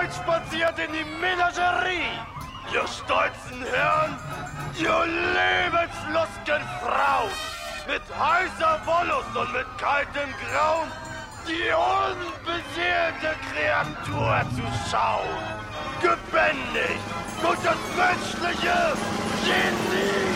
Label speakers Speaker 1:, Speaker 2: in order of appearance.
Speaker 1: hereinspaziert in die Menagerie. Ihr stolzen Herren, ihr lebenslustgen Frauen, mit heißer Wollust und mit kaltem Grauen, die unbeseelte Kreatur zu schauen. Gebändigt durch das menschliche Genie.